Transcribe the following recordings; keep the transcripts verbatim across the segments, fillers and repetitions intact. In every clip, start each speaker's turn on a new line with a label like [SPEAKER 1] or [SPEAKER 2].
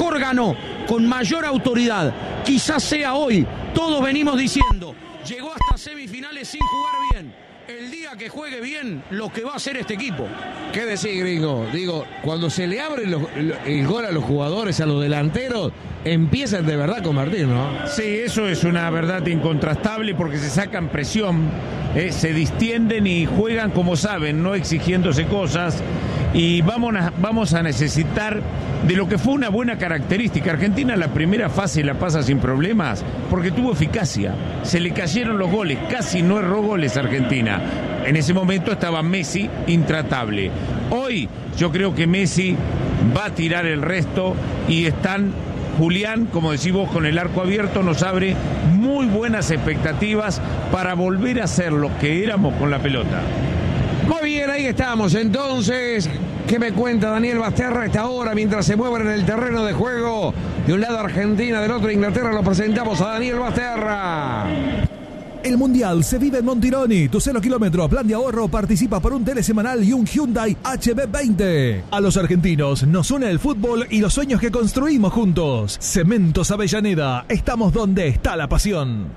[SPEAKER 1] mejor ganó, con mayor autoridad, quizás sea hoy, todos venimos diciendo, llegó hasta semifinales sin jugar bien. El día que juegue bien, lo que va a hacer este equipo.
[SPEAKER 2] ¿Qué decir, gringo? Digo, cuando se le abre los, el gol a los jugadores, a los delanteros, empiezan de verdad a convertir, ¿no?
[SPEAKER 3] Sí, eso es una verdad incontrastable porque se sacan presión, eh, se distienden y juegan como saben, no exigiéndose cosas. Y vamos a, vamos a necesitar de lo que fue una buena característica. Argentina la primera fase la pasa sin problemas porque tuvo eficacia. Se le cayeron los goles, casi no erró goles Argentina. En ese momento estaba Messi intratable. Hoy yo creo que Messi va a tirar el resto y están... Julián, como decís vos, con el arco abierto nos abre muy buenas expectativas para volver a ser lo que éramos con la pelota.
[SPEAKER 2] Muy bien, ahí estamos. Entonces, ¿qué me cuenta Daniel Basterra a esta hora mientras se mueven en el terreno de juego? De un lado Argentina, del otro Inglaterra. Lo presentamos a Daniel Basterra.
[SPEAKER 4] El Mundial se vive en Montironi. Tu cero kilómetro plan de ahorro participa por un tele semanal y un Hyundai H B veinte. A los argentinos nos une el fútbol y los sueños que construimos juntos. Cementos Avellaneda. Estamos donde está la pasión.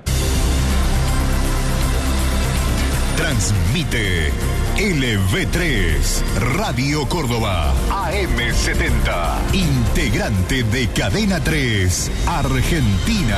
[SPEAKER 5] Transmite L V tres Radio Córdoba A M setenta. Integrante de Cadena tres Argentina.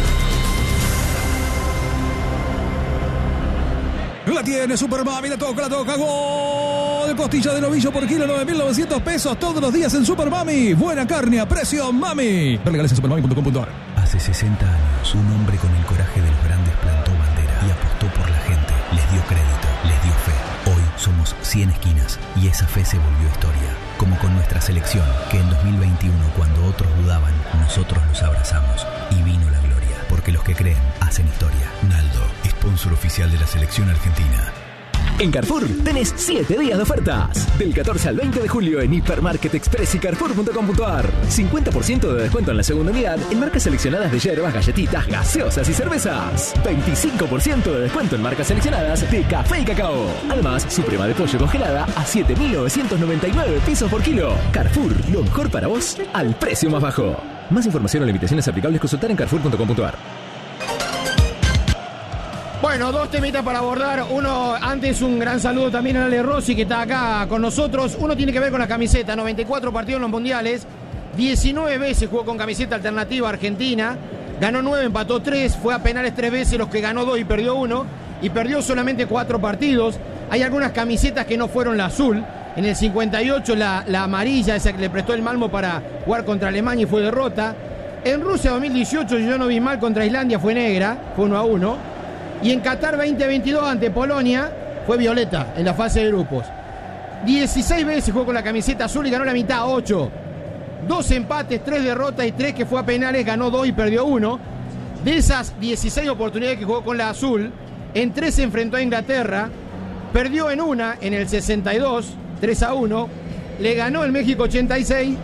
[SPEAKER 4] La tiene Supermami, la toca, la toca, gol. Costilla de novillo por kilo, nueve mil novecientos pesos todos los días en Supermami. Buena carne a precio, mami. Regales en supermami punto com punto a r.
[SPEAKER 6] Hace sesenta años, un hombre con el coraje de los grandes plantó bandera y apostó por la gente. Les dio crédito, les dio fe. Hoy somos cien esquinas y esa fe se volvió historia. Como con nuestra selección, que en dos mil veintiuno, cuando otros dudaban, nosotros los abrazamos y vino la gloria. Porque los que creen hacen historia. Naldo, sponsor oficial de la selección argentina.
[SPEAKER 7] En Carrefour tenés siete días de ofertas. Del catorce al veinte de julio en Hipermarket Express y Carrefour punto com punto a r. cincuenta por ciento de descuento en la segunda unidad en marcas seleccionadas de yerbas, galletitas, gaseosas y cervezas. veinticinco por ciento de descuento en marcas seleccionadas de café y cacao. Además, suprema de pollo congelada a siete mil novecientos noventa y nueve pesos por kilo. Carrefour, lo mejor para vos al precio más bajo. Más información o limitaciones aplicables consultar en Carrefour punto com punto a r.
[SPEAKER 8] Bueno, dos temitas para abordar. Uno, antes un gran saludo también a Ale Rossi, que está acá con nosotros. Uno tiene que ver con la camiseta, noventa y cuatro partidos en los mundiales, diecinueve veces jugó con camiseta alternativa Argentina, ganó nueve, empató tres, fue a penales tres veces, los que ganó dos y perdió uno, y perdió solamente cuatro partidos. Hay algunas camisetas que no fueron la azul. En el cincuenta y ocho la, la amarilla, esa que le prestó el Malmo para jugar contra Alemania y fue derrota. En Rusia dos mil dieciocho, yo no vi mal, contra Islandia fue negra, fue uno a uno. Y en Qatar veinte veintidós ante Polonia fue violeta en la fase de grupos. dieciséis veces jugó con la camiseta azul y ganó la mitad, ocho. Dos empates, tres derrotas y tres que fue a penales, ganó dos y perdió uno. De esas dieciséis oportunidades que jugó con la azul, en tres se enfrentó a Inglaterra, perdió en una, en el sesenta y dos, tres a uno, le ganó el México ochenta y seis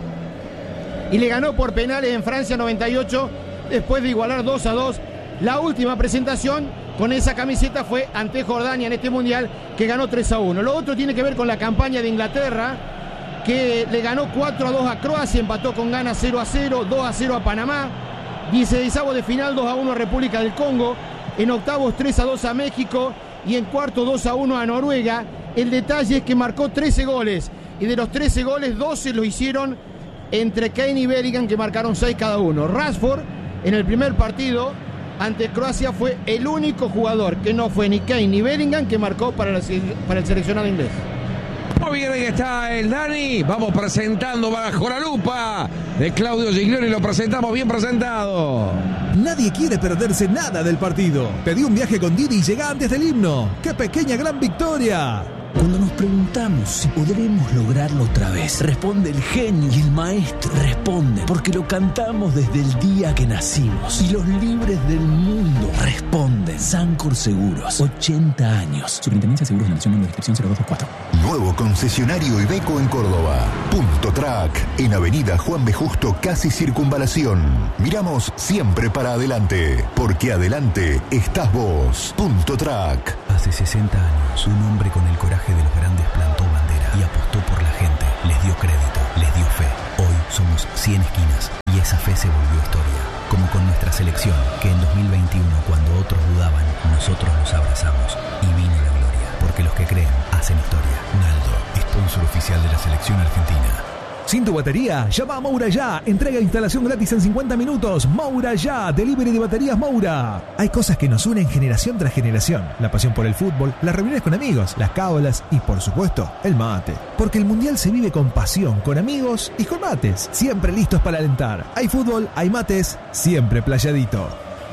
[SPEAKER 8] y le ganó por penales en Francia noventa y ocho, después de igualar dos a dos. La última presentación con esa camiseta fue ante Jordania en este mundial, que ganó tres a uno. Lo otro tiene que ver con la campaña de Inglaterra, que le ganó cuatro a dos a Croacia, empató con Ghana cero a cero, dos a cero a Panamá, dieciseisavos de final dos a uno a República del Congo, en octavos tres a dos a México y en cuarto dos a uno a Noruega. El detalle es que marcó trece goles y de los trece goles, doce lo hicieron entre Kane y Bellingham, que marcaron seis cada uno. Rashford en el primer partido ante Croacia fue el único jugador que no fue ni Kane ni Bellingham que marcó para, la, para el seleccionado inglés.
[SPEAKER 2] Muy bien, ahí está el Dani. Vamos presentando bajo la lupa de Claudio Giglioni. Lo presentamos bien presentado.
[SPEAKER 4] Nadie quiere perderse nada del partido. Pedí un viaje con Didi y llega antes del himno. ¡Qué pequeña gran victoria!
[SPEAKER 6] Cuando nos preguntamos si podremos lograrlo otra vez, responde el genio y el maestro. Responde porque lo cantamos desde el día que nacimos. Y los libres del mundo responden. Sancor Seguros, ochenta años. Superintendencia de Seguros de la Nación, número de inscripción cero dos dos cuatro.
[SPEAKER 5] Nuevo concesionario Iveco en Córdoba. Punto Track, en Avenida Juan B. Justo, casi Circunvalación. Miramos siempre para adelante, porque adelante estás vos. Punto Track.
[SPEAKER 6] Hace sesenta años, un hombre con el coraje de los grandes plantó bandera y apostó por la gente. Les dio crédito, les dio fe. Hoy somos cien esquinas y esa fe se volvió historia. Como con nuestra selección, que en dos mil veintiuno, cuando otros dudaban, nosotros los abrazamos y vino la gloria. Porque los que creen hacen historia. Naldo, sponsor oficial de la selección argentina.
[SPEAKER 4] Sin tu batería, llama a Moura Ya. Entrega e instalación gratis en cincuenta minutos. Moura Ya, delivery de baterías Moura. Hay cosas que nos unen generación tras generación. La pasión por el fútbol, las reuniones con amigos, las cábalas y, por supuesto, el mate. Porque el Mundial se vive con pasión, con amigos y con mates. Siempre listos para alentar. Hay fútbol, hay mates, siempre playadito.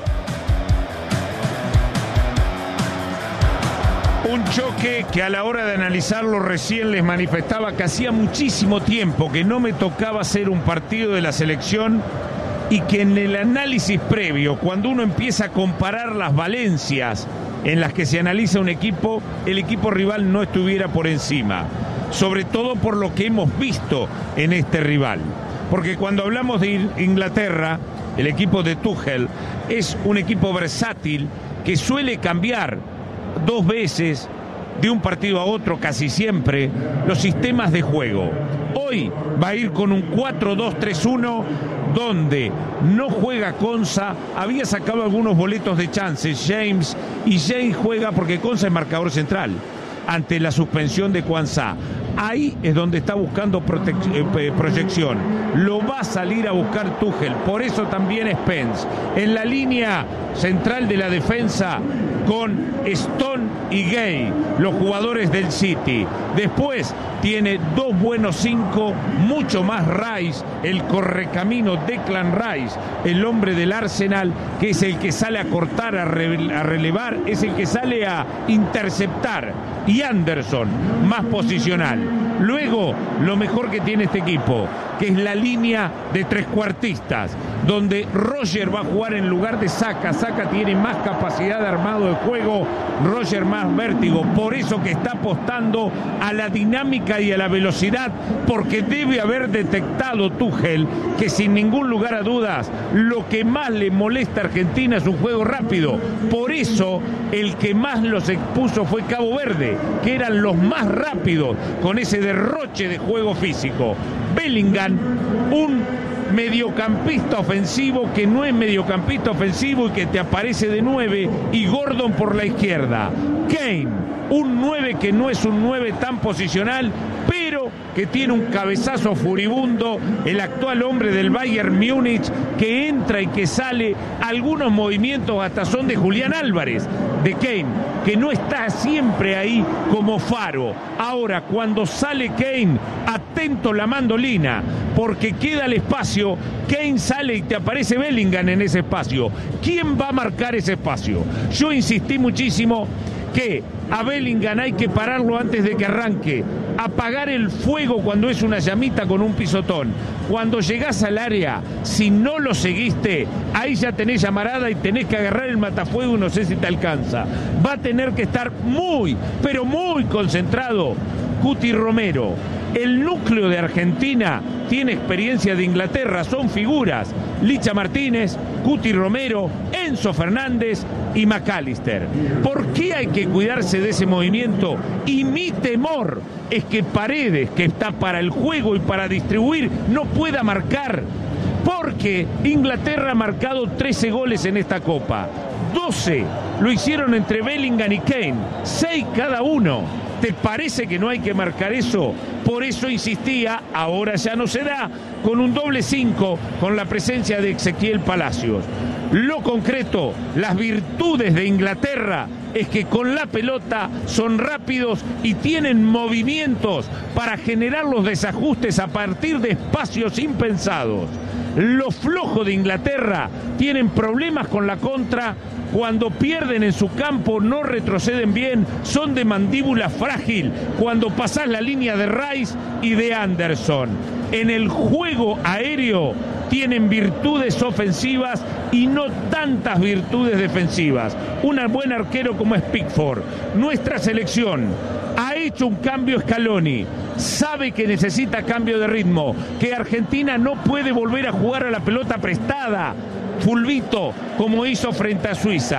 [SPEAKER 3] Un choque que a la hora de analizarlo recién les manifestaba que hacía muchísimo tiempo que no me tocaba hacer un partido de la selección y que en el análisis previo, cuando uno empieza a comparar las valencias en las que se analiza un equipo, el equipo rival no estuviera por encima. Sobre todo por lo que hemos visto en este rival. Porque cuando hablamos de Inglaterra, el equipo de Tuchel es un equipo versátil que suele cambiar dos veces de un partido a otro casi siempre los sistemas de juego. Hoy va a ir con un cuatro dos tres uno donde no juega Konsa. Había sacado algunos boletos de chances James, y James juega porque Konsa es marcador central ante la suspensión de Kwanzaa. Ahí es donde está buscando eh, proyección. Lo va a salir a buscar Tuchel. Por eso también Spence. En la línea central de la defensa con Stone y Gay, los jugadores del City. Después tiene dos buenos cinco, mucho más Rice, el correcamino Declan Rice, el hombre del Arsenal, que es el que sale a cortar, a, re, a relevar, es el que sale a interceptar. Y Anderson, más posicional. Luego, lo mejor que tiene este equipo, que es la línea de trescuartistas, donde Roger va a jugar en lugar de Saka. Saka tiene más capacidad de armado de juego, Roger más vértigo. Por eso que está apostando a la dinámica y a la velocidad, porque debe haber detectado Tuchel que sin ningún lugar a dudas lo que más le molesta a Argentina es un juego rápido. Por eso el que más los expuso fue Cabo Verde, que eran los más rápidos con ese derroche de juego físico. Bellingham, un mediocampista ofensivo que no es mediocampista ofensivo y que te aparece de nueve, y Gordon por la izquierda. Kane, un nueve que no es un nueve tan posicional, pero que tiene un cabezazo furibundo, el actual hombre del Bayern Múnich, que entra y que sale. Algunos movimientos hasta son de Julián Álvarez, de Kane, que no está siempre ahí como faro. Ahora, cuando sale Kane, atento la mandolina, porque queda el espacio. Kane sale y te aparece Bellingham en ese espacio. ¿Quién va a marcar ese espacio? Yo insistí muchísimo que a Bellingham hay que pararlo antes de que arranque, apagar el fuego cuando es una llamita con un pisotón. Cuando llegás al área, si no lo seguiste, ahí ya tenés llamarada y tenés que agarrar el matafuego y no sé si te alcanza. Va a tener que estar muy, pero muy concentrado Cuti Romero. El núcleo de Argentina tiene experiencia de Inglaterra, son figuras: Licha Martínez, Cuti Romero, Enzo Fernández y McAllister. ¿Por qué hay que cuidarse de ese movimiento? Y mi temor es que Paredes, que está para el juego y para distribuir, no pueda marcar, porque Inglaterra ha marcado trece goles en esta Copa. doce lo hicieron entre Bellingham y Kane, seis cada uno. ¿Te parece que no hay que marcar eso? Por eso insistía, ahora ya no se da, con un doble cinco, con la presencia de Ezequiel Palacios. Lo concreto, las virtudes de Inglaterra es que con la pelota son rápidos y tienen movimientos para generar los desajustes a partir de espacios impensados. Los flojos de Inglaterra tienen problemas con la contra. Cuando pierden en su campo no retroceden bien, son de mandíbula frágil cuando pasás la línea de Rice y de Anderson. En el juego aéreo tienen virtudes ofensivas y no tantas virtudes defensivas. Un buen arquero como es Pickford. Nuestra selección ha hecho un cambio Scaloni, sabe que necesita cambio de ritmo, que Argentina no puede volver a jugar a la pelota prestada, fulbito, como hizo frente a Suiza.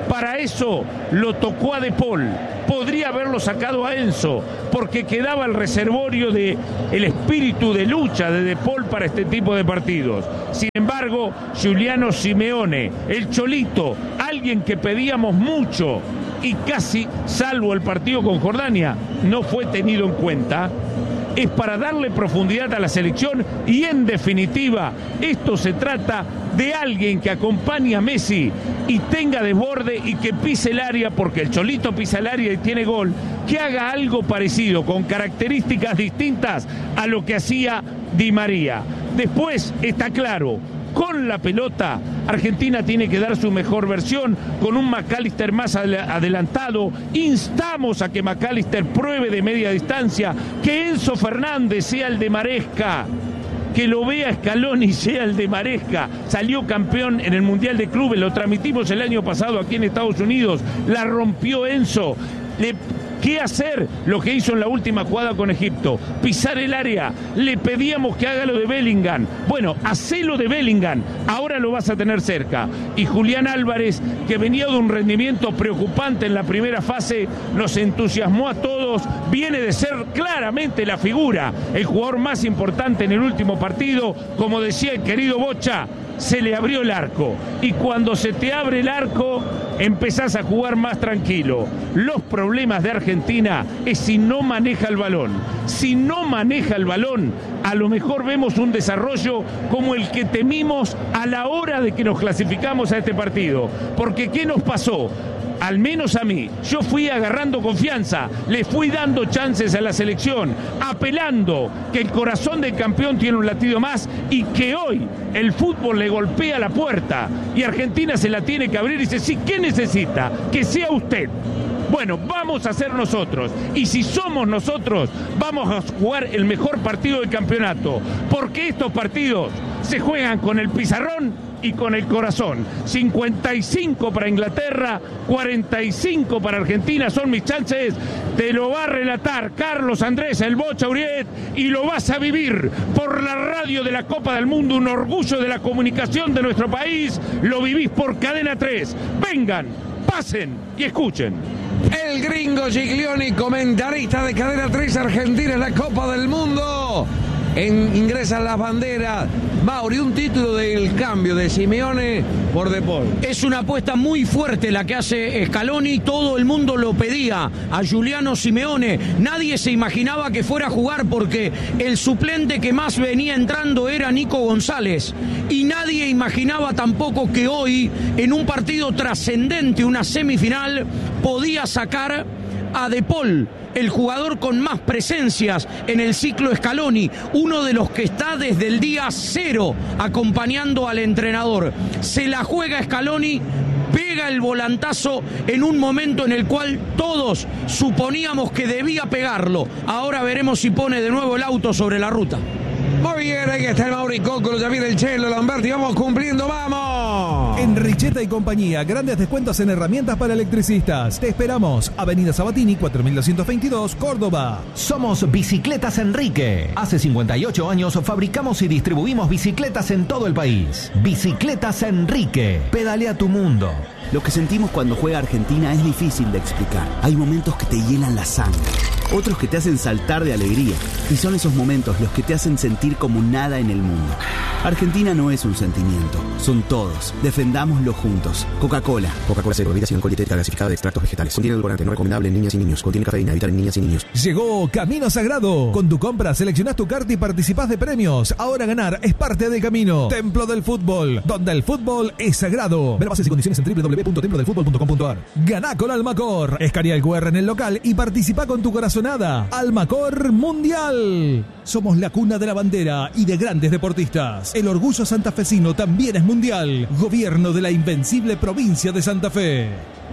[SPEAKER 3] Para eso lo tocó a De Paul. Podría haberlo sacado a Enzo, porque quedaba el reservorio de el espíritu de lucha de De Paul para este tipo de partidos. Sin embargo, Giuliano Simeone, el Cholito, alguien que pedíamos mucho y casi, salvo el partido con Jordania, no fue tenido en cuenta. Es para darle profundidad a la selección y, en definitiva, esto se trata de alguien que acompañe a Messi y tenga desborde y que pise el área, porque el Cholito pisa el área y tiene gol, que haga algo parecido, con características distintas a lo que hacía Di María. Después, está claro, con la pelota, Argentina tiene que dar su mejor versión, con un McAllister más adelantado. Instamos a que McAllister pruebe de media distancia, que Enzo Fernández sea el de Maresca, que lo vea Scaloni sea el de Maresca. Salió campeón en el Mundial de Clubes, lo transmitimos el año pasado aquí en Estados Unidos, la rompió Enzo. Le ¿Qué hacer? Lo que hizo en la última jugada con Egipto, pisar el área. Le pedíamos que haga lo de Bellingham. Bueno, hacé lo de Bellingham, ahora lo vas a tener cerca. Y Julián Álvarez, que venía de un rendimiento preocupante en la primera fase, nos entusiasmó a todos, viene de ser claramente la figura, el jugador más importante en el último partido. Como decía el querido Bocha, se le abrió el arco, y cuando se te abre el arco empezás a jugar más tranquilo. Los problemas de Argentina es si no maneja el balón. Si no maneja el balón, a lo mejor vemos un desarrollo como el que temimos a la hora de que nos clasificamos a este partido. Porque ¿qué nos pasó? Al menos a mí, yo fui agarrando confianza, le fui dando chances a la selección, apelando que el corazón del campeón tiene un latido más y que hoy el fútbol le golpea la puerta y Argentina se la tiene que abrir y dice, sí, ¿qué necesita? Que sea usted. Bueno, vamos a ser nosotros, y si somos nosotros, vamos a jugar el mejor partido del campeonato, porque estos partidos se juegan con el pizarrón y con el corazón. cincuenta y cinco para Inglaterra, cuarenta y cinco para Argentina, son mis chances. Te lo va a relatar Carlos Andrés, el Bocha Uriet, y lo vas a vivir por la radio de la Copa del Mundo, un orgullo de la comunicación de nuestro país. Lo vivís por Cadena tres. Vengan, pasen y escuchen.
[SPEAKER 2] El gringo Giglioni, comentarista de Cadena tres Argentina en la Copa del Mundo. En, ingresan las banderas. Mauri, un título del cambio de Simeone por De Paul.
[SPEAKER 1] Es una apuesta muy fuerte la que hace Scaloni. Todo el mundo lo pedía a Giuliano Simeone. Nadie se imaginaba que fuera a jugar, porque el suplente que más venía entrando era Nico González. Y nadie imaginaba tampoco que hoy, en un partido trascendente, una semifinal, podía sacar a De Paul, el jugador con más presencias en el ciclo Scaloni, uno de los que está desde el día cero acompañando al entrenador. Se la juega Scaloni, pega el volantazo en un momento en el cual todos suponíamos que debía pegarlo. Ahora veremos si pone de nuevo el auto sobre la ruta.
[SPEAKER 2] Muy bien, ahí está el Mauri Cócolo, ya viene el Chelo Lamberti, vamos cumpliendo, vamos.
[SPEAKER 4] En Richeta y compañía, grandes descuentos en herramientas para electricistas. Te esperamos, Avenida Sabatini, cuatro mil doscientos veintidós, Córdoba.
[SPEAKER 9] Somos Bicicletas Enrique. Hace cincuenta y ocho años fabricamos y distribuimos bicicletas en todo el país. Bicicletas Enrique. Pedalea tu mundo.
[SPEAKER 10] Lo que sentimos cuando juega Argentina es difícil de explicar. Hay momentos que te hielan la sangre, otros que te hacen saltar de alegría, y son esos momentos los que te hacen sentir como nada en el mundo. Argentina no es un sentimiento, son todos. Defendámoslo juntos. Coca-Cola.
[SPEAKER 11] Coca-Cola Cero, bebida sin alcohol, dietética gasificada de extractos vegetales. Contiene edulcorante, no recomendable en niñas y niños. Contiene cafeína, evitar en niñas y niños.
[SPEAKER 4] Llegó Camino Sagrado. Con tu compra seleccionás tu carta y participás de premios. Ahora ganar es parte del camino. Templo del Fútbol, donde el fútbol es sagrado. Ver bases y condiciones en doble u doble u doble u punto templo del fútbol punto com punto a r. Ganá con Almacor. Escanea el cu erre en el local y participa con tu corazonada. Almacor Mundial. Somos la cuna de la bandera y de grandes deportistas. El orgullo santafesino también es mundial. Gobierno de la invencible provincia de Santa Fe.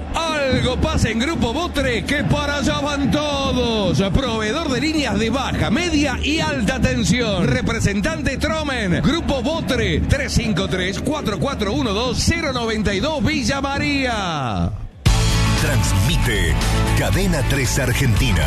[SPEAKER 2] Algo pasa en Grupo Botre, que para allá van todos. Proveedor de líneas de baja, media y alta tensión. Representante Tromen. Grupo Botre, tres cinco tres, cuatro cuatro uno dos, cero nueve dos, Villa María.
[SPEAKER 5] Transmite Cadena tres Argentina.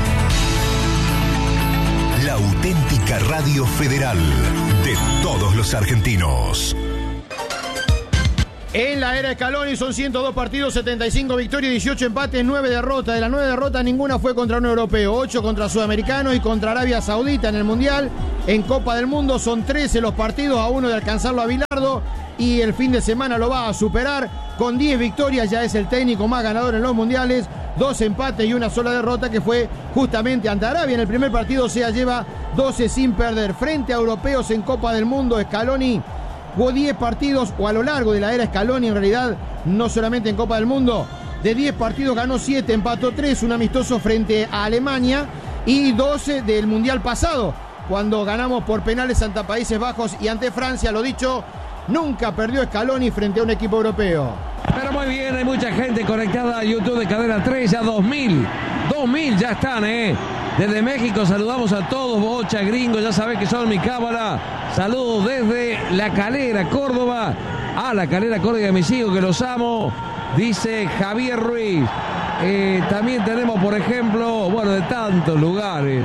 [SPEAKER 5] La auténtica radio federal de todos los argentinos.
[SPEAKER 8] En la era Scaloni son ciento dos partidos, setenta y cinco victorias, dieciocho empates, nueve derrotas. De las nueve derrotas, ninguna fue contra un europeo. ocho contra sudamericanos y contra Arabia Saudita en el Mundial. En Copa del Mundo son trece los partidos, a uno de alcanzarlo a Bilardo. Y el fin de semana lo va a superar. Con diez victorias ya es el técnico más ganador en los mundiales. Dos empates y una sola derrota, que fue justamente ante Arabia. En el primer partido se lleva doce sin perder. Frente a europeos en Copa del Mundo, Scaloni jugó diez partidos, o a lo largo de la era Scaloni, en realidad, no solamente en Copa del Mundo. De diez partidos ganó siete, empató tres, un amistoso frente a Alemania y doce del Mundial pasado, cuando ganamos por penales ante Países Bajos y ante Francia. Lo dicho, nunca perdió Scaloni frente a un equipo europeo.
[SPEAKER 2] Pero muy bien, hay mucha gente conectada a YouTube de Cadena tres, ya dos mil, dos mil ya están, ¿eh? Desde México saludamos a todos, Bocha, Gringo, ya sabés que son mi cábala. Saludos desde La Calera, Córdoba. A La Calera, Córdoba, mis hijos, que los amo. Dice Javier Ruiz. Eh, también tenemos, por ejemplo, bueno, de tantos lugares.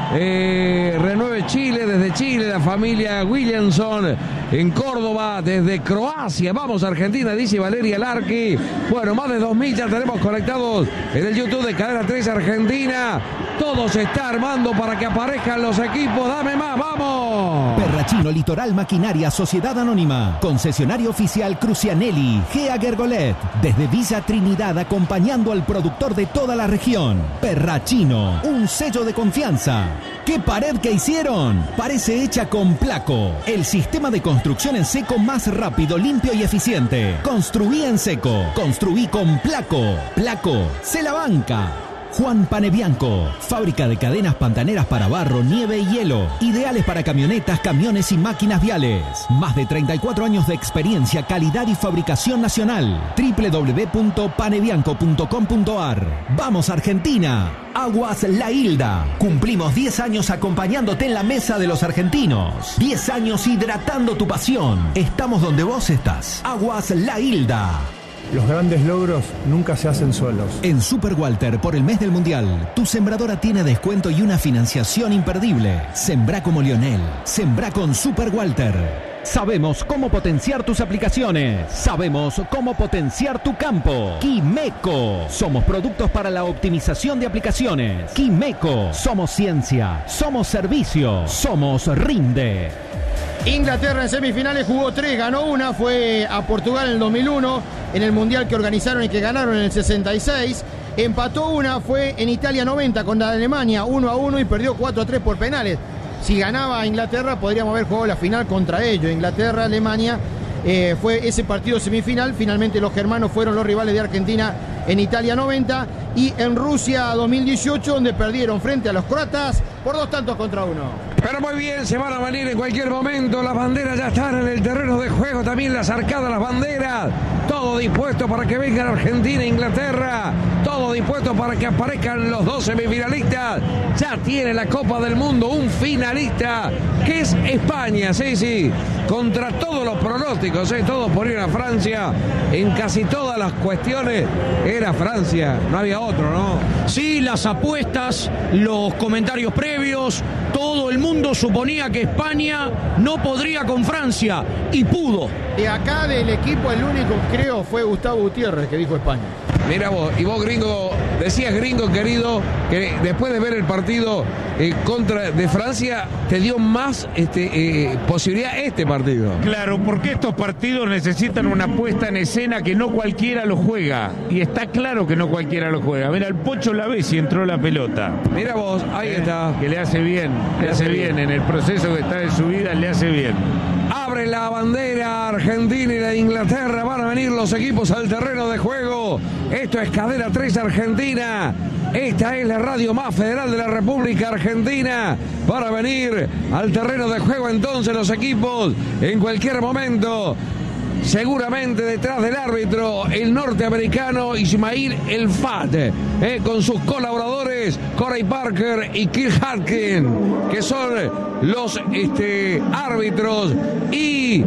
[SPEAKER 2] Eh, Renueve Chile, desde Chile, la familia Williamson en Córdoba, desde Croacia, vamos a Argentina, dice Valeria Larqui. Bueno, más de dos mil ya tenemos conectados en el YouTube de Cadena tres Argentina. Todo se está armando para que aparezcan los equipos. Dame más, vamos.
[SPEAKER 9] Perrachino Litoral Maquinaria Sociedad Anónima, concesionario oficial Crucianelli, Gea Gergolet, desde Villa Trinidad, acompañando al productor de toda la región. Perrachino, un sello de confianza. ¿Qué pared que hicieron? Parece hecha con Placo, el sistema de construcción en seco más rápido, limpio y eficiente. Construí en seco, construí con Placo. Placo, se la banca. Juan Panebianco, fábrica de cadenas pantaneras para barro, nieve y hielo, ideales para camionetas, camiones y máquinas viales. Más de treinta y cuatro años de experiencia, calidad y fabricación nacional. doble u doble u doble u punto panebianco punto com punto a r. ¡Vamos Argentina! Aguas La Hilda. Cumplimos diez años acompañándote en la mesa de los argentinos. diez años hidratando tu pasión. Estamos donde vos estás. Aguas La Hilda.
[SPEAKER 12] Los grandes logros nunca se hacen solos.
[SPEAKER 9] En Super Walter, por el mes del Mundial, tu sembradora tiene descuento y una financiación imperdible. Sembrá como Lionel. Sembrá con Super Walter. Sabemos cómo potenciar tus aplicaciones. Sabemos cómo potenciar tu campo. Quimeco. Somos productos para la optimización de aplicaciones. Quimeco. Somos ciencia. Somos servicio. Somos Rinde.
[SPEAKER 8] Inglaterra en semifinales jugó tres, ganó una, fue a Portugal en el dos mil uno, en el Mundial que organizaron y que ganaron en el sesenta y seis. Empató una, fue en Italia noventa con la Alemania uno a uno y perdió cuatro a tres por penales. Si ganaba Inglaterra podríamos haber jugado la final contra ellos. Inglaterra, Alemania, eh, fue ese partido semifinal. Finalmente los germanos fueron los rivales de Argentina en Italia noventa y en Rusia dos mil dieciocho, donde perdieron frente a los croatas por dos tantos contra uno.
[SPEAKER 2] Pero muy bien, se van a venir en cualquier momento. Las banderas ya están en el terreno de juego. También las arcadas, las banderas. Todo dispuesto para que vengan Argentina e Inglaterra. Todo dispuesto para que aparezcan los dos semifinalistas. Ya tiene la Copa del Mundo un finalista, que es España. Sí, sí. Contra todos los pronósticos, ¿eh? Todos por ir a Francia. En casi todas las cuestiones era Francia. No había otro, ¿no?
[SPEAKER 1] Sí, las apuestas, los comentarios previos, todo el mundo suponía que España no podría con Francia y pudo.
[SPEAKER 8] De acá del equipo el único, creo, fue Gustavo Gutiérrez que dijo España.
[SPEAKER 2] Mira vos, y vos gringo, decías gringo querido, que después de ver el partido eh, contra de Francia, te dio más este, eh, posibilidad este partido.
[SPEAKER 3] Claro, porque estos partidos necesitan una puesta en escena que no cualquiera lo juega. Y está claro que no cualquiera lo juega. Mira, el Pocho la ve si entró la pelota.
[SPEAKER 2] Mira vos, ahí
[SPEAKER 3] eh,
[SPEAKER 2] está.
[SPEAKER 3] Que le hace bien, le hace bien. En el proceso que está de su vida, le hace bien.
[SPEAKER 2] Abre la bandera Argentina y la de Inglaterra. Van a venir los equipos al terreno de juego. Esto es Cadena tres Argentina. Esta es la radio más federal de la República Argentina. Para venir al terreno de juego entonces los equipos en cualquier momento. Seguramente detrás del árbitro el norteamericano Ismail El Fat, eh, con sus colaboradores Corey Parker y Kirk Harkin, que son los este, árbitros y,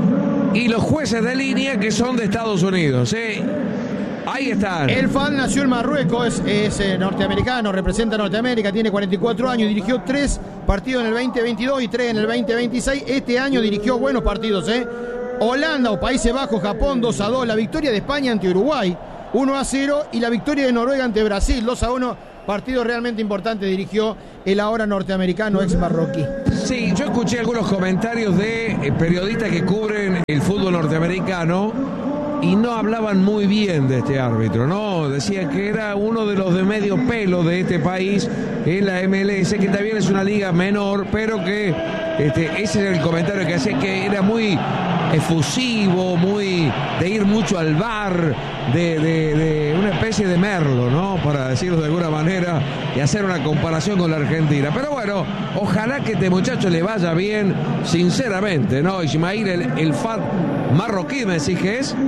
[SPEAKER 2] y los jueces de línea que son de Estados Unidos. Eh. Ahí están.
[SPEAKER 8] El Fat nació en Marruecos, es, es eh, norteamericano, representa a Norteamérica, tiene cuarenta y cuatro años, dirigió tres partidos en el veinte veintidós y tres en el veinte veintiséis. Este año dirigió buenos partidos, ¿eh? Holanda o Países Bajos, Japón dos a dos. La victoria de España ante Uruguay uno a cero. Y la victoria de Noruega ante Brasil dos a uno. Partido realmente importante dirigió el ahora norteamericano ex marroquí.
[SPEAKER 2] Sí, yo escuché algunos comentarios de eh, periodistas que cubren el fútbol norteamericano y no hablaban muy bien de este árbitro, ¿no? Decían que era uno de los de medio pelo de este país en la M L S, que también es una liga menor, pero que este, ese era el comentario que hacía, que era muy efusivo, muy de ir mucho al bar, de, de, de una especie de Merlo, ¿no? Para decirlo de alguna manera y hacer una comparación con la Argentina. Pero bueno, ojalá que este muchacho le vaya bien, sinceramente, ¿no? Ismail, el, el fan marroquí, ¿me decís que es?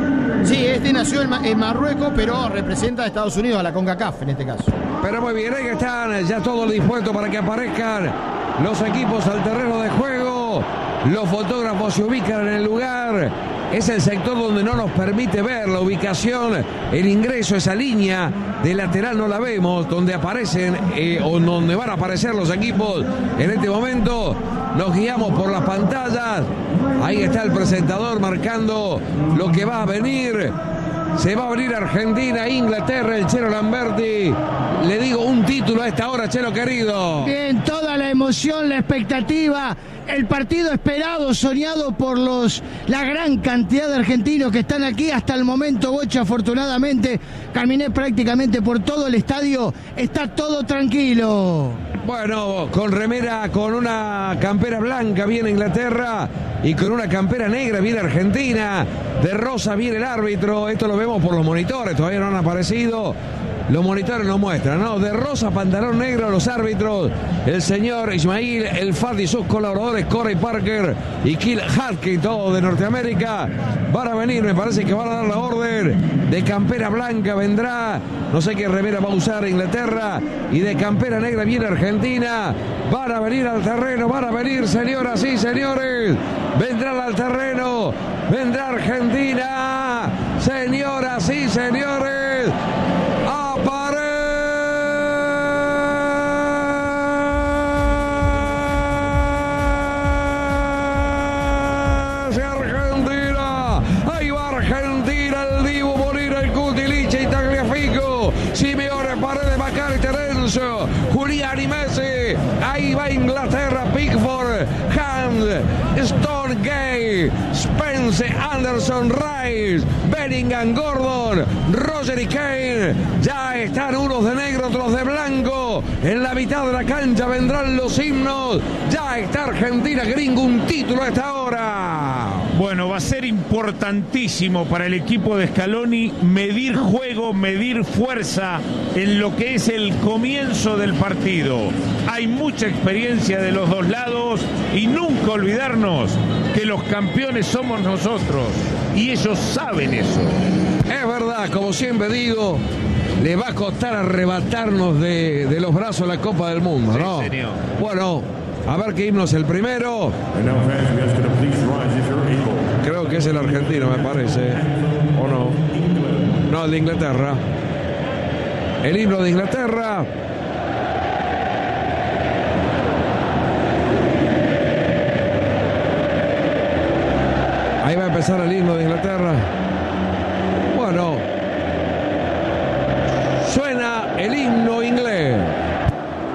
[SPEAKER 8] Sí, este nació en, en Marruecos, pero representa a Estados Unidos, a la CONCACAF en este caso.
[SPEAKER 2] Pero muy bien, ahí que están ya todos dispuestos para que aparezcan los equipos al terreno de juego. Los fotógrafos se ubican en el lugar. Es el sector donde no nos permite ver la ubicación, el ingreso, esa línea de lateral no la vemos, donde aparecen eh, o donde van a aparecer los equipos. En este momento nos guiamos por las pantallas. Ahí está el presentador marcando lo que va a venir. Se va a venir Argentina, Inglaterra, el Chelo Lamberti. Le digo un título a esta hora, Chelo querido.
[SPEAKER 13] Bien, toda la emoción, la expectativa, el partido esperado, soñado por los la gran cantidad de argentinos que están aquí hasta el momento. Bocha, afortunadamente, caminé prácticamente por todo el estadio, está todo tranquilo.
[SPEAKER 2] Bueno, con remera, con una campera blanca viene Inglaterra y con una campera negra viene Argentina. De rosa viene el árbitro, esto lo vemos por los monitores, todavía no han aparecido. Los monitores nos muestran, ¿no? De rosa, pantalón negro, los árbitros, el señor Ismail, el Fadi y sus colaboradores, Corey Parker y Kill Harkin, todos de Norteamérica. Van a venir, me parece que van a dar la orden. De campera blanca vendrá, no sé qué remera va a usar Inglaterra, y de campera negra viene Argentina. Van a venir al terreno, van a venir, señoras y señores. Vendrán al terreno, vendrá Argentina, señoras y señores. Argentina, ahí va Argentina, el Dibu Molina, el Cutiliche y Tagliafico, Simeone, Paredes, Macari, Terenzo, Julián y Messi. Ahí va Inglaterra, Pickford, Hand, Stone, Gay, Spence, Anderson, Rice, Bellingham, Gordon, Roger y Kane. Ya están unos de negro, otros de blanco. En la mitad de la cancha vendrán los himnos. Ya está Argentina, gringo, un título a esta hora.
[SPEAKER 3] Bueno, va a ser importantísimo para el equipo de Scaloni medir juego, medir fuerza en lo que es el comienzo del partido. Hay mucha experiencia de los dos lados y nunca olvidarnos que los campeones somos nosotros y ellos saben eso.
[SPEAKER 2] Es verdad, como siempre digo, le va a costar arrebatarnos de, de los brazos la Copa del Mundo, ¿no?
[SPEAKER 3] Sí, señor.
[SPEAKER 2] Bueno, a ver qué himno es el primero. Creo que es el argentino, me parece. ¿O no? No, el de Inglaterra. El himno de Inglaterra. Ahí va a empezar el himno de Inglaterra. Bueno, suena el himno inglés.